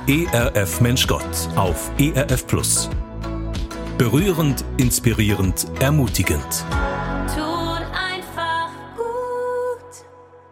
ERF Mensch Gott auf ERF Plus. Berührend, inspirierend, ermutigend. Tut einfach gut.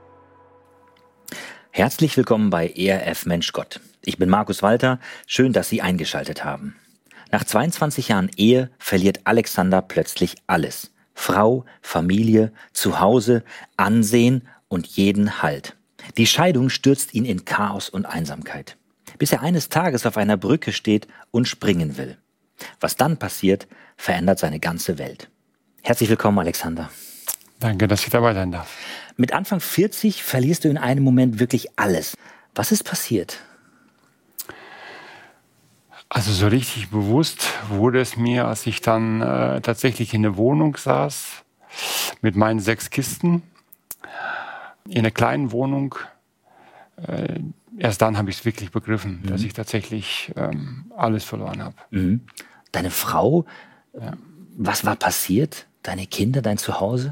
Herzlich willkommen bei ERF Mensch Gott. Ich bin Markus Walter. Schön, dass Sie eingeschaltet haben. Nach 22 Jahren Ehe verliert Alexander plötzlich alles. Frau, Familie, Zuhause, Ansehen und jeden Halt. Die Scheidung stürzt ihn in Chaos und Einsamkeit, bis er eines Tages auf einer Brücke steht und springen will. Was dann passiert, verändert seine ganze Welt. Herzlich willkommen, Alexander. Danke, dass ich dabei sein darf. Mit Anfang 40 verlierst du in einem Moment wirklich alles. Was ist passiert? Also so richtig bewusst wurde es mir, als ich dann tatsächlich in der Wohnung saß, mit meinen 6 Kisten, in einer kleinen Wohnung. Erst dann habe ich es wirklich begriffen, dass ich tatsächlich alles verloren habe. Mhm. Deine Frau, was war passiert? Deine Kinder, dein Zuhause?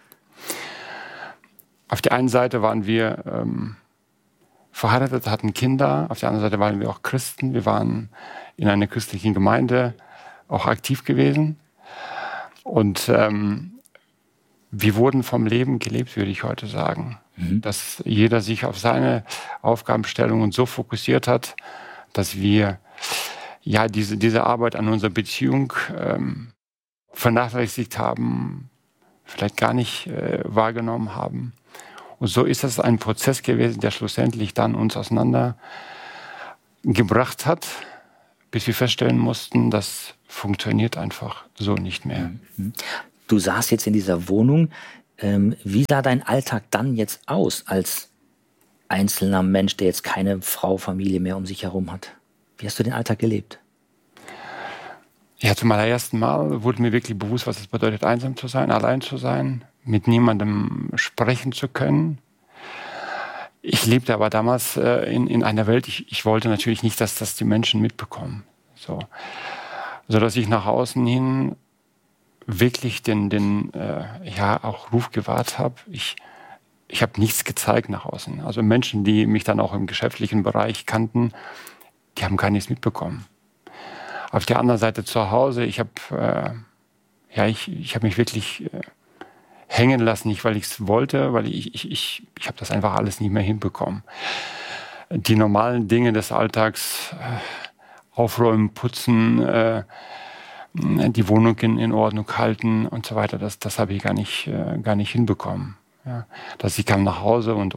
Auf der einen Seite waren wir verheiratet, hatten Kinder. Auf der anderen Seite waren wir auch Christen. Wir waren in einer christlichen Gemeinde auch aktiv gewesen. Und wir wurden vom Leben gelebt, würde ich heute sagen. Dass jeder sich auf seine Aufgabenstellungen so fokussiert hat, dass wir ja diese Arbeit an unserer Beziehung vernachlässigt haben, vielleicht gar nicht wahrgenommen haben. Und so ist es ein Prozess gewesen, der schlussendlich dann uns auseinandergebracht hat, bis wir feststellen mussten, das funktioniert einfach so nicht mehr. Du saßt jetzt in dieser Wohnung. Wie sah dein Alltag dann jetzt aus als einzelner Mensch, der jetzt keine Frau, Familie mehr um sich herum hat? Wie hast du den Alltag gelebt? Ja, zum allerersten Mal wurde mir wirklich bewusst, was es bedeutet, einsam zu sein, allein zu sein, mit niemandem sprechen zu können. Ich lebte aber damals in einer Welt, ich wollte natürlich nicht, dass das die Menschen mitbekommen. So dass ich nach außen hin wirklich den auch Ruf gewahrt habe. Ich habe nichts gezeigt nach außen. Also Menschen, die mich dann auch im geschäftlichen Bereich kannten, die haben gar nichts mitbekommen. Auf der anderen Seite zu Hause, ich habe mich wirklich hängen lassen, nicht weil ich es wollte, weil ich habe das einfach alles nicht mehr hinbekommen. Die normalen Dinge des Alltags, aufräumen, putzen, die Wohnung in Ordnung halten und so weiter, das habe ich gar nicht hinbekommen. Ja. Dass ich kam nach Hause und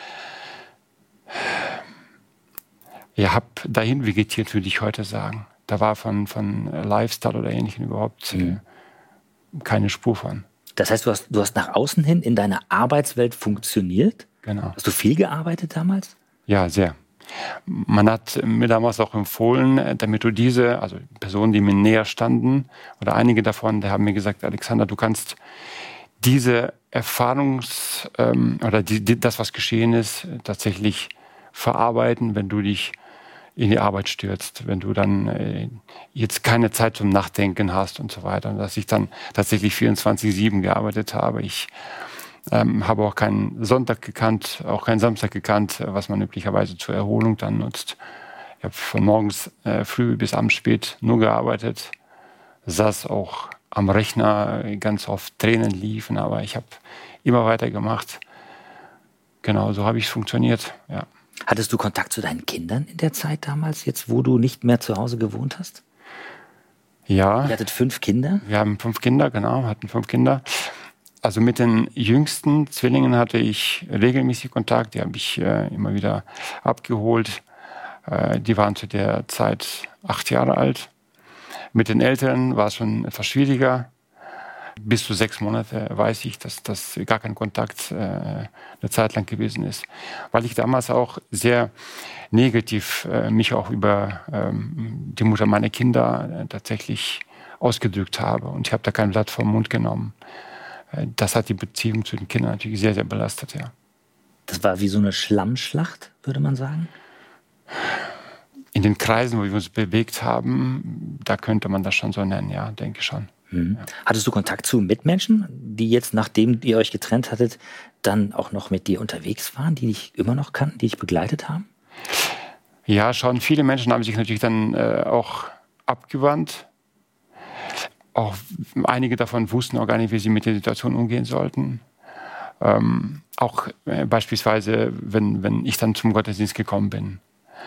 habe dahin vegetiert, würde ich heute sagen. Da war von Lifestyle oder Ähnlichem überhaupt keine Spur von. Das heißt, du hast nach außen hin in deiner Arbeitswelt funktioniert? Genau. Hast du viel gearbeitet damals? Ja, sehr. Man hat mir damals auch empfohlen, damit du also Personen, die mir näher standen, oder einige davon, die haben mir gesagt, Alexander, du kannst diese das, was geschehen ist, tatsächlich verarbeiten, wenn du dich in die Arbeit stürzt, wenn du dann jetzt keine Zeit zum Nachdenken hast und so weiter. Und dass ich dann tatsächlich 24/7 gearbeitet habe. Ich habe auch keinen Sonntag gekannt, auch keinen Samstag gekannt, was man üblicherweise zur Erholung dann nutzt. Ich habe von morgens früh bis abends spät nur gearbeitet, saß auch am Rechner, ganz oft Tränen liefen, aber ich habe immer weitergemacht. Genau, so habe ich funktioniert, ja. Hattest du Kontakt zu deinen Kindern in der Zeit damals, jetzt wo du nicht mehr zu Hause gewohnt hast? Ja. Ihr hattet 5 Kinder? Wir haben 5 Kinder, genau, hatten 5 Kinder. Also mit den jüngsten Zwillingen hatte ich regelmäßig Kontakt, die habe ich immer wieder abgeholt. Die waren zu der Zeit 8 Jahre alt. Mit den Älteren war es schon etwas schwieriger. Bis zu 6 Monate weiß ich, dass das gar kein Kontakt eine Zeit lang gewesen ist. Weil ich damals auch sehr negativ mich auch über die Mutter meiner Kinder tatsächlich ausgedrückt habe. Und ich habe da kein Blatt vom Mund genommen. Das hat die Beziehung zu den Kindern natürlich sehr, sehr belastet, ja. Das war wie so eine Schlammschlacht, würde man sagen? In den Kreisen, wo wir uns bewegt haben, da könnte man das schon so nennen, ja, denke ich schon. Ja. Hattest du Kontakt zu Mitmenschen, die jetzt, nachdem ihr euch getrennt hattet, dann auch noch mit dir unterwegs waren, die dich immer noch kannten, die dich begleitet haben? Ja, schon. Viele Menschen haben sich natürlich dann auch abgewandt. Auch einige davon wussten auch gar nicht, wie sie mit der Situation umgehen sollten. Auch beispielsweise, wenn ich dann zum Gottesdienst gekommen bin.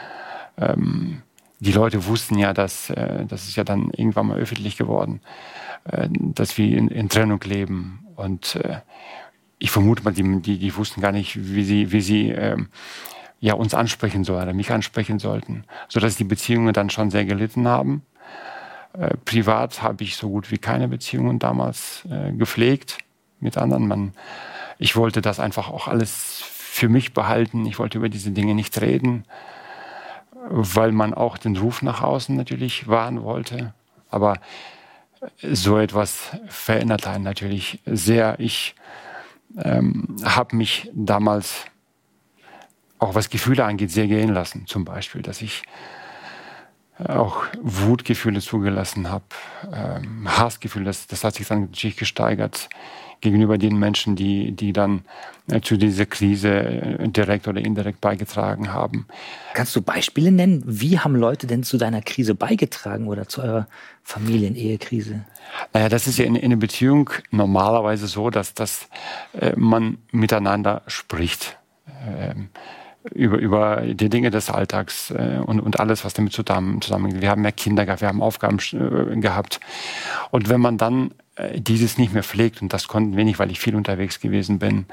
Die Leute wussten ja, das ist ja dann irgendwann mal öffentlich geworden, dass wir in Trennung leben. Und ich vermute mal, die wussten gar nicht, wie sie uns ansprechen sollen oder mich ansprechen sollten, sodass die Beziehungen dann schon sehr gelitten haben. Privat habe ich so gut wie keine Beziehungen damals gepflegt mit anderen. Ich wollte das einfach auch alles für mich behalten. Ich wollte über diese Dinge nicht reden, weil man auch den Ruf nach außen natürlich wahren wollte. Aber so etwas verändert einen natürlich sehr. Ich habe mich damals, auch was Gefühle angeht, sehr gehen lassen. Zum Beispiel, dass ich auch Wutgefühle zugelassen habe, Hassgefühle, das hat sich dann natürlich gesteigert gegenüber den Menschen, die dann zu dieser Krise direkt oder indirekt beigetragen haben. Kannst du Beispiele nennen? Wie haben Leute denn zu deiner Krise beigetragen oder zu eurer Familien-Ehekrise? Naja, das ist ja in einer Beziehung normalerweise so, dass man miteinander spricht. Über die Dinge des Alltags und alles, was damit zusammenhängt. Wir haben ja Kinder gehabt, wir haben Aufgaben gehabt. Und wenn man dann dieses nicht mehr pflegt, und das konnten wir nicht, weil ich viel unterwegs gewesen bin,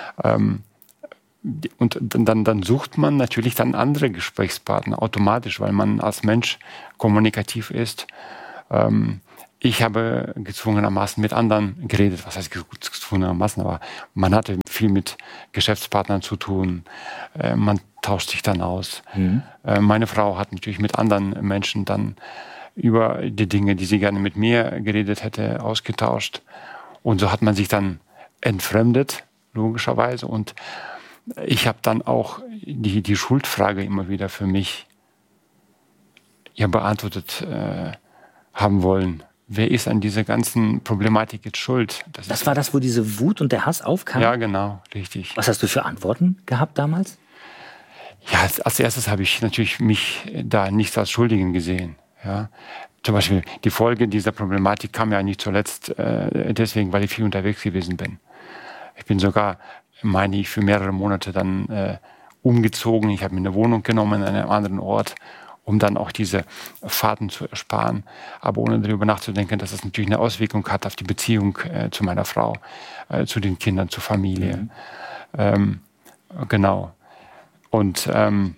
und dann sucht man natürlich dann andere Gesprächspartner automatisch, weil man als Mensch kommunikativ ist. Ich habe gezwungenermaßen mit anderen geredet. Was heißt gezwungenermaßen? Aber man hatte viel mit Geschäftspartnern zu tun. Man tauscht sich dann aus. Meine Frau hat natürlich mit anderen Menschen dann über die Dinge, die sie gerne mit mir geredet hätte, ausgetauscht. Und so hat man sich dann entfremdet, logischerweise. Und ich habe dann auch die Schuldfrage immer wieder für mich beantwortet haben wollen. Wer ist an dieser ganzen Problematik jetzt schuld? Das war das, wo diese Wut und der Hass aufkamen? Ja, genau, richtig. Was hast du für Antworten gehabt damals? Ja, als erstes habe ich natürlich mich da nicht als Schuldigen gesehen. Ja. Zum Beispiel die Folge dieser Problematik kam ja nicht zuletzt deswegen, weil ich viel unterwegs gewesen bin. Ich bin sogar, meine ich, für mehrere Monate dann umgezogen. Ich habe mir eine Wohnung genommen an einem anderen Ort, um dann auch diese Fahrten zu ersparen, aber ohne darüber nachzudenken, dass das natürlich eine Auswirkung hat auf die Beziehung zu meiner Frau, zu den Kindern, zur Familie. Genau. Und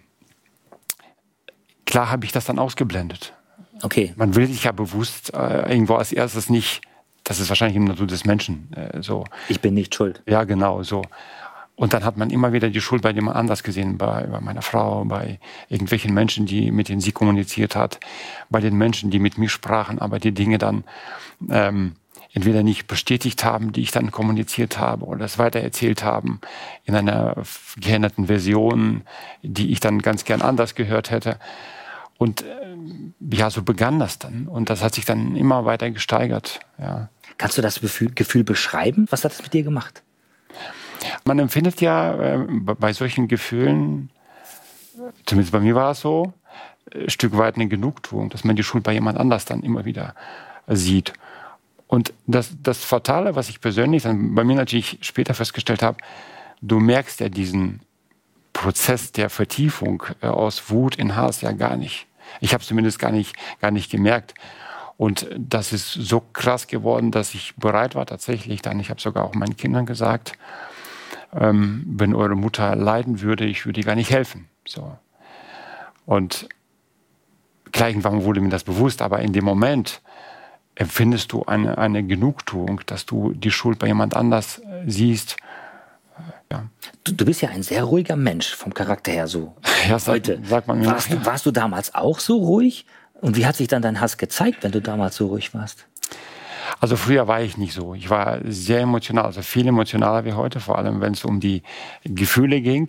klar habe ich das dann ausgeblendet. Okay. Man will sich ja bewusst irgendwo als erstes nicht, das ist wahrscheinlich im Natur des Menschen so. Ich bin nicht schuld. Ja, genau, so. Und dann hat man immer wieder die Schuld bei jemand anders gesehen, bei meiner Frau, bei irgendwelchen Menschen, mit denen sie kommuniziert hat, bei den Menschen, die mit mir sprachen, aber die Dinge dann entweder nicht bestätigt haben, die ich dann kommuniziert habe, oder es weitererzählt haben in einer geänderten Version, die ich dann ganz gern anders gehört hätte. Und so begann das dann. Und das hat sich dann immer weiter gesteigert. Ja. Kannst du das Gefühl beschreiben? Was hat das mit dir gemacht? Man empfindet ja bei solchen Gefühlen, zumindest bei mir war es so, ein Stück weit eine Genugtuung, dass man die Schuld bei jemand anders dann immer wieder sieht. Und das Fatale, was ich persönlich dann bei mir natürlich später festgestellt habe, du merkst ja diesen Prozess der Vertiefung aus Wut in Hass ja gar nicht. Ich habe es zumindest gar nicht gemerkt. Und das ist so krass geworden, dass ich bereit war tatsächlich dann, ich habe sogar auch meinen Kindern gesagt, wenn eure Mutter leiden würde, ich würde ihr gar nicht helfen. So. Und klar, irgendwann wurde mir das bewusst, aber in dem Moment empfindest du eine Genugtuung, dass du die Schuld bei jemand anders siehst. Ja. Du bist ja ein sehr ruhiger Mensch vom Charakter her so. Ja, sagt man mir. Warst du damals auch so ruhig? Und wie hat sich dann dein Hass gezeigt, wenn du damals so ruhig warst? Also früher war ich nicht so. Ich war sehr emotional, also viel emotionaler wie heute, vor allem wenn es um die Gefühle ging.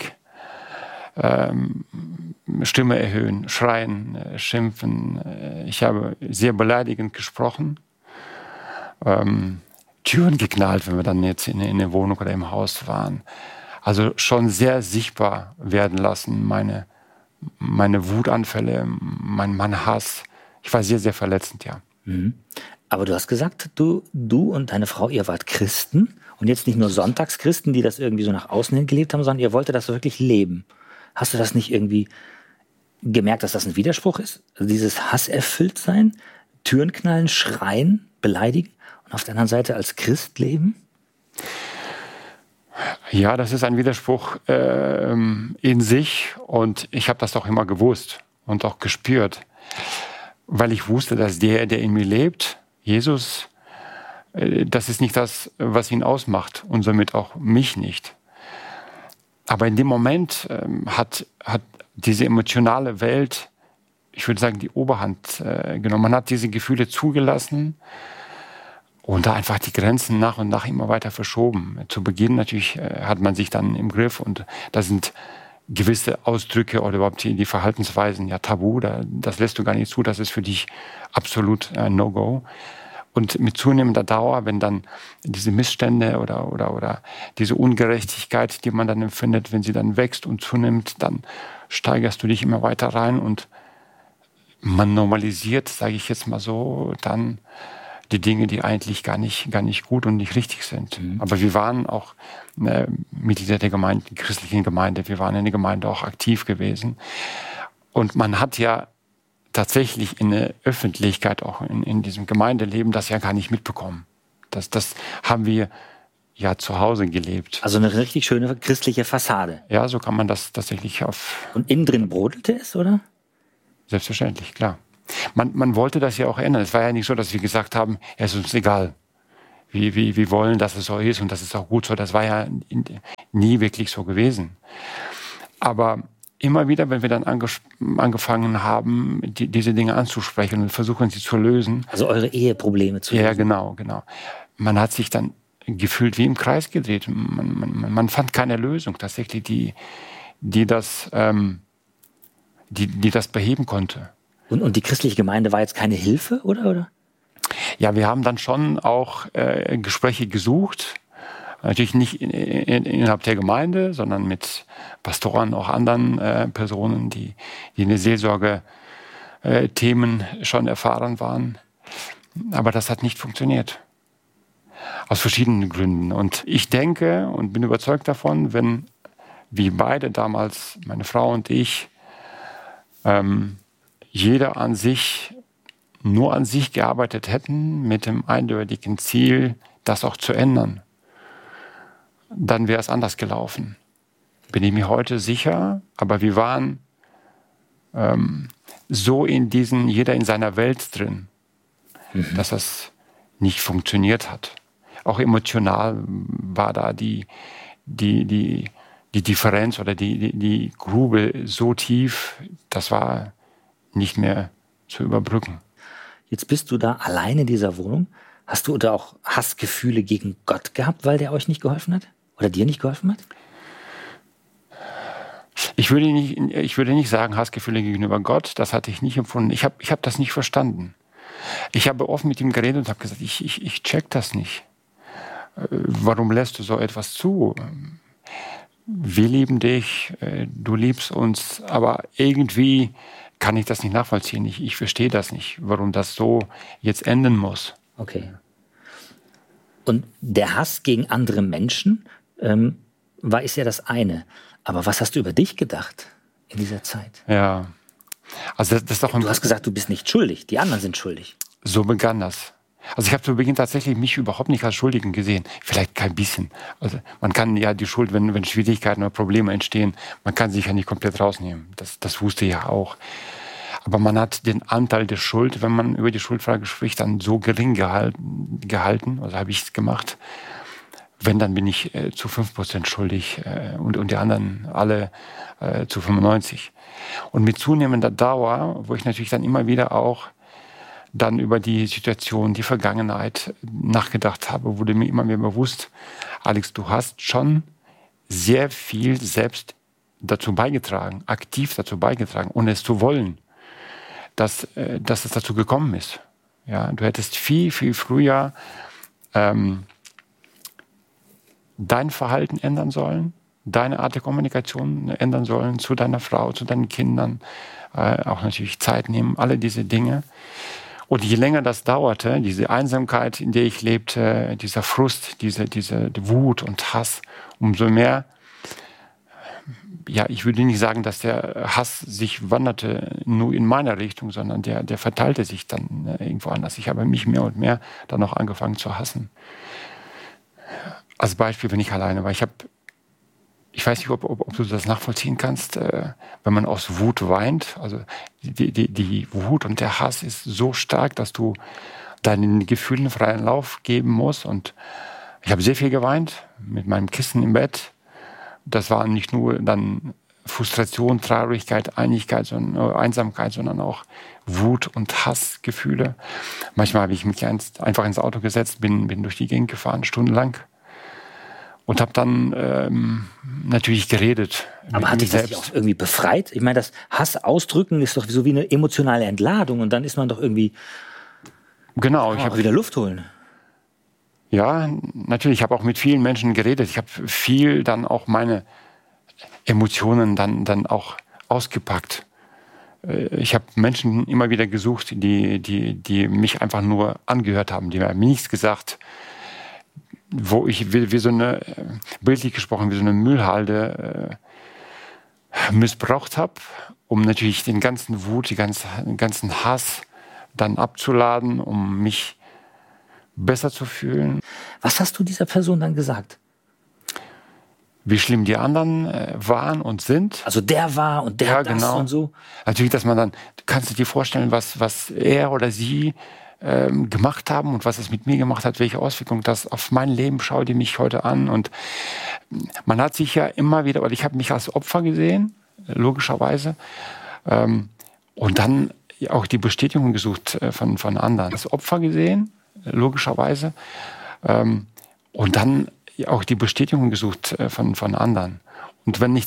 Stimme erhöhen, schreien, schimpfen. Ich habe sehr beleidigend gesprochen. Türen geknallt, wenn wir dann jetzt in der Wohnung oder im Haus waren. Also schon sehr sichtbar werden lassen, meine meine Wutanfälle, mein Hass. Ich war sehr, sehr verletzend, ja. Mhm. Aber du hast gesagt, du und deine Frau, ihr wart Christen und jetzt nicht nur Sonntagschristen, die das irgendwie so nach außen hin gelebt haben, sondern ihr wolltet das wirklich leben. Hast du das nicht irgendwie gemerkt, dass das ein Widerspruch ist? Also dieses Hasserfülltsein, Türen knallen, schreien, beleidigen und auf der anderen Seite als Christ leben? Ja, das ist ein Widerspruch in sich und ich habe das auch immer gewusst und auch gespürt, weil ich wusste, dass der in mir lebt, Jesus, das ist nicht das, was ihn ausmacht und somit auch mich nicht. Aber in dem Moment hat diese emotionale Welt, ich würde sagen, die Oberhand genommen. Man hat diese Gefühle zugelassen und da einfach die Grenzen nach und nach immer weiter verschoben. Zu Beginn natürlich hat man sich dann im Griff und da sind gewisse Ausdrücke oder überhaupt die Verhaltensweisen ja tabu. Das lässt du gar nicht zu, das ist für dich absolut ein No-Go. Und mit zunehmender Dauer, wenn dann diese Missstände oder diese Ungerechtigkeit, die man dann empfindet, wenn sie dann wächst und zunimmt, dann steigerst du dich immer weiter rein und man normalisiert, sage ich jetzt mal so, dann die Dinge, die eigentlich gar nicht gut und nicht richtig sind. Mhm. Aber wir waren auch Mitglieder der Gemeinde, der christlichen Gemeinde, wir waren in der Gemeinde auch aktiv gewesen. Und man hat ja tatsächlich in der Öffentlichkeit, auch in diesem Gemeindeleben, das ja gar nicht mitbekommen. Das haben wir ja zu Hause gelebt. Also eine richtig schöne christliche Fassade. Ja, so kann man das tatsächlich Und innen drin brodelte es, oder? Selbstverständlich, klar. Man wollte das ja auch ändern. Es war ja nicht so, dass wir gesagt haben, es ist uns egal. Wir wollen, dass es so ist und das ist auch gut so. Das war ja nie wirklich so gewesen. Aber immer wieder, wenn wir dann angefangen haben, diese Dinge anzusprechen und versuchen, sie zu lösen. Also eure Eheprobleme zu lösen. Ja, genau. Man hat sich dann gefühlt wie im Kreis gedreht. Man fand keine Lösung tatsächlich, die das beheben konnte. Und die christliche Gemeinde war jetzt keine Hilfe, oder? Ja, wir haben dann schon auch Gespräche gesucht. Natürlich nicht innerhalb der Gemeinde, sondern mit Pastoren, auch anderen Personen, die in der Seelsorge Themen schon erfahren waren. Aber das hat nicht funktioniert. Aus verschiedenen Gründen. Und ich denke und bin überzeugt davon, wenn wir beide damals, meine Frau und ich, jeder nur an sich gearbeitet hätten, mit dem eindeutigen Ziel, das auch zu ändern, dann wäre es anders gelaufen. Bin ich mir heute sicher, aber wir waren so jeder in seiner Welt drin, dass das nicht funktioniert hat. Auch emotional war da die Differenz oder die Grube so tief, das war nicht mehr zu überbrücken. Jetzt bist du da allein in dieser Wohnung. Hast du da auch Hassgefühle gegen Gott gehabt, weil der euch nicht geholfen hat? Oder dir nicht geholfen hat? Ich würde nicht sagen, Hassgefühle gegenüber Gott, das hatte ich nicht empfunden. Ich hab das nicht verstanden. Ich habe oft mit ihm geredet und habe gesagt, ich check das nicht. Warum lässt du so etwas zu? Wir lieben dich, du liebst uns, aber irgendwie kann ich das nicht nachvollziehen. Ich verstehe das nicht, warum das so jetzt enden muss. Okay. Und der Hass gegen andere Menschen ist ja das eine. Aber was hast du über dich gedacht in dieser Zeit? Ja. Also das ist doch Du hast gesagt, du bist nicht schuldig, die anderen sind schuldig. So begann das. Also ich habe zu Beginn tatsächlich mich überhaupt nicht als Schuldigen gesehen. Vielleicht kein bisschen. Also man kann ja die Schuld, wenn Schwierigkeiten oder Probleme entstehen, man kann sich ja nicht komplett rausnehmen. Das wusste ich ja auch. Aber man hat den Anteil der Schuld, wenn man über die Schuldfrage spricht, dann so gering gehalten. Also habe ich es gemacht. Wenn, dann bin ich zu 5% schuldig und die anderen alle zu 95%. Und mit zunehmender Dauer, wo ich natürlich dann immer wieder auch dann über die Situation, die Vergangenheit nachgedacht habe, wurde mir immer mehr bewusst, Alex, du hast schon sehr viel selbst dazu beigetragen, aktiv dazu beigetragen, ohne es zu wollen, dass es dazu gekommen ist. Ja, du hättest viel, viel früher dein Verhalten ändern sollen, deine Art der Kommunikation ändern sollen zu deiner Frau, zu deinen Kindern, auch natürlich Zeit nehmen, alle diese Dinge. Und je länger das dauerte, diese Einsamkeit, in der ich lebte, dieser Frust, diese Wut und Hass, umso mehr, ja, ich würde nicht sagen, dass der Hass sich wanderte nur in meiner Richtung, sondern der verteilte sich dann irgendwo anders. Ich habe mich mehr und mehr dann auch angefangen zu hassen. Als Beispiel, wenn ich alleine war. Ich weiß nicht, ob du das nachvollziehen kannst, wenn man aus Wut weint. Also die Wut und der Hass ist so stark, dass du deinen Gefühlen freien Lauf geben musst. Und ich habe sehr viel geweint mit meinem Kissen im Bett. Das war nicht nur dann Frustration, Traurigkeit, Einsamkeit, sondern auch Wut und Hassgefühle. Manchmal habe ich mich einfach ins Auto gesetzt, bin durch die Gegend gefahren, stundenlang. Und habe dann natürlich geredet. Aber hat dich das nicht auch irgendwie befreit? Ich meine, das Hass ausdrücken ist doch so wie eine emotionale Entladung. Und dann ist man doch irgendwie... Genau. Ich habe wieder Luft holen. Ja, natürlich. Ich habe auch mit vielen Menschen geredet. Ich habe viel dann auch meine Emotionen dann auch ausgepackt. Ich habe Menschen immer wieder gesucht, die mich einfach nur angehört haben. Die haben mir nichts gesagt, wo ich wie so eine, bildlich gesprochen, wie so eine Müllhalde missbraucht habe, um natürlich den ganzen Wut, den ganzen Hass dann abzuladen, um mich besser zu fühlen. Was hast du dieser Person dann gesagt? Wie schlimm die anderen waren und sind. Also der war und der hat das und so. Natürlich, dass man dann, kannst du dir vorstellen, was er oder sie gemacht haben und was es mit mir gemacht hat, welche Auswirkungen das auf mein Leben, schau die mich heute an. Und man hat sich ja immer wieder, weil ich habe mich als Opfer gesehen, logischerweise, und dann auch die Bestätigung gesucht von anderen. Als Opfer gesehen, logischerweise, und dann auch die Bestätigung gesucht von anderen. Und wenn ich